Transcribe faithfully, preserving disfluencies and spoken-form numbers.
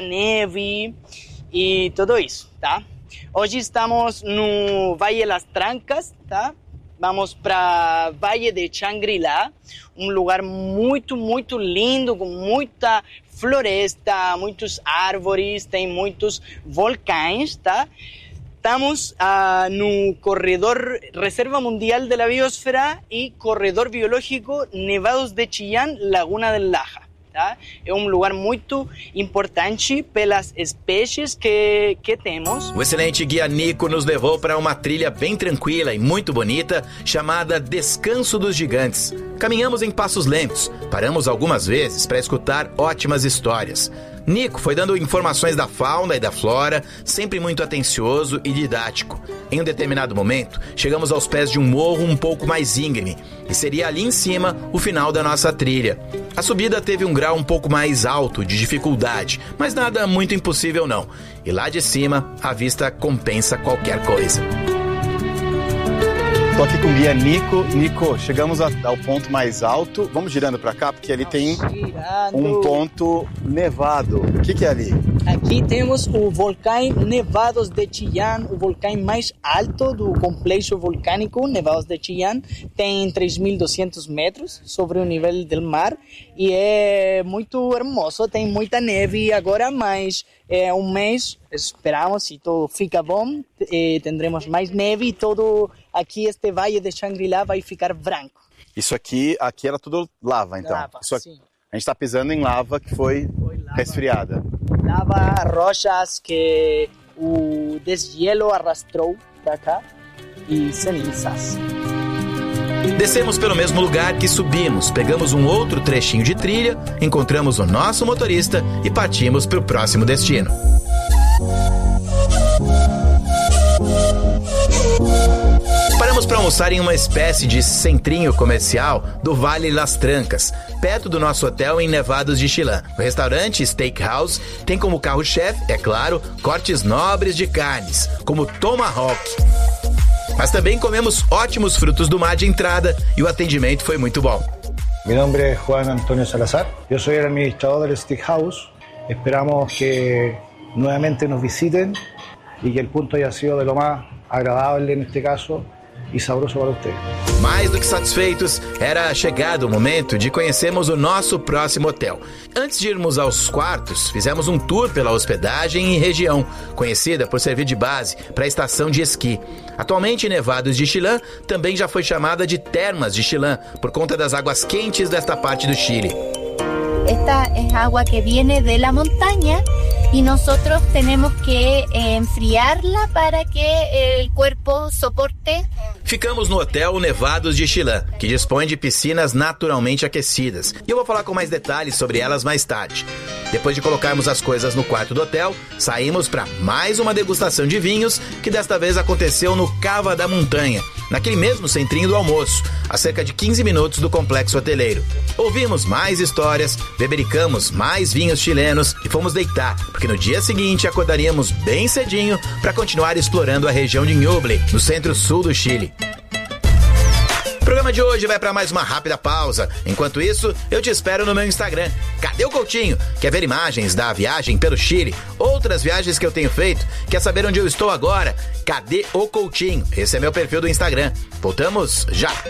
neve e tudo isso, tá? Hoje estamos no Vale das Trancas, tá? Vamos para Vale de Shangri-La, um lugar muito, muito lindo, com muita floresta, muitas árvores, tem muitos vulcões, tá? Estamos uh, no corredor Reserva Mundial de la Biosfera e Corredor Biológico Nevados de Chillán, Laguna del Laja. Tá? É um lugar muito importante pelas espécies que, que temos. O excelente guia Nico nos levou para uma trilha bem tranquila e muito bonita, chamada Descanso dos Gigantes. Caminhamos em passos lentos, paramos algumas vezes para escutar ótimas histórias. Nico foi dando informações da fauna e da flora, sempre muito atencioso e didático. Em um determinado momento, chegamos aos pés de um morro um pouco mais íngreme, e seria ali em cima o final da nossa trilha. A subida teve um grau um pouco mais alto de dificuldade, mas nada muito impossível não. E lá de cima, a vista compensa qualquer coisa. Tô aqui com o guia Nico. Nico, chegamos ao ponto mais alto. Vamos girando para cá, porque ali tem um ponto nevado. O que que é ali? Aqui temos o vulcão Nevados de Chillán, o vulcão mais alto do complexo vulcânico Nevados de Chillán. Tem três mil e duzentos metros sobre o nível do mar e é muito hermoso, tem muita neve agora, mas é um mês, esperamos, se tudo fica bom, eh, teremos mais neve e todo aqui este Vale de Shangri-La vai ficar branco. Isso aqui, aqui era tudo lava, então? Lava, Isso aqui, sim. A gente está pisando em lava que foi, foi lava, resfriada. Lava, rochas que o deshielo arrastou para cá e cenizas. Descemos pelo mesmo lugar que subimos, pegamos um outro trechinho de trilha, encontramos o nosso motorista e partimos para o próximo destino. Paramos para almoçar em uma espécie de centrinho comercial do Vale das Trancas, perto do nosso hotel em Nevados de Chillán. O restaurante Steakhouse tem como carro-chefe, é claro, cortes nobres de carnes, como tomahawk. Mas também comemos ótimos frutos do mar de entrada e o atendimento foi muito bom. Mi nombre es Juan Antonio Salazar, yo soy el administrador del Steakhouse. Esperamos que nuevamente nos visiten y que el punto haya sido de lo más agradable en este caso e saboroso para você. Mais do que satisfeitos, era chegado o momento de conhecermos o nosso próximo hotel. Antes de irmos aos quartos, fizemos um tour pela hospedagem e região, conhecida por servir de base para a estação de esqui. Atualmente, Nevados de Chillán também já foi chamada de Termas de Chillán, por conta das águas quentes desta parte do Chile. Esta es agua que viene de la montaña y nosotros tenemos que eh, enfriarla para que el cuerpo soporte. Ficamos no hotel Nevados de Chillán, que dispõe de piscinas naturalmente aquecidas. E eu vou falar com mais detalhes sobre elas mais tarde. Depois de colocarmos as coisas no quarto do hotel, saímos para mais uma degustação de vinhos, que desta vez aconteceu no Cava da Montanha, naquele mesmo centrinho do almoço, a cerca de quinze minutos do complexo hoteleiro. Ouvimos mais histórias, bebericamos mais vinhos chilenos e fomos deitar, porque no dia seguinte acordaríamos bem cedinho para continuar explorando a região de Ñuble, no centro-sul do Chile. O programa de hoje vai para mais uma rápida pausa. Enquanto isso, eu te espero no meu Instagram. Cadê o Coutinho? Quer ver imagens da viagem pelo Chile? Outras viagens que eu tenho feito? Quer saber onde eu estou agora? Cadê o Coutinho? Esse é meu perfil do Instagram. Voltamos já!